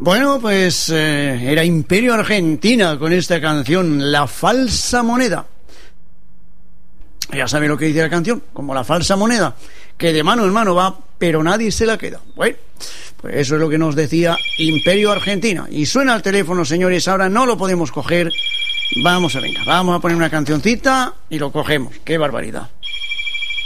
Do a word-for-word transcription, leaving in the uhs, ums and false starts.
Bueno, pues eh, era Imperio Argentina con esta canción, La Falsa Moneda. Ya sabe lo que dice la canción, como la falsa moneda, que de mano en mano va, pero nadie se la queda. Bueno, pues eso es lo que nos decía Imperio Argentina. Y suena el teléfono, señores, ahora no lo podemos coger. Vamos a venga, vamos a poner una cancioncita y lo cogemos. ¡Qué barbaridad!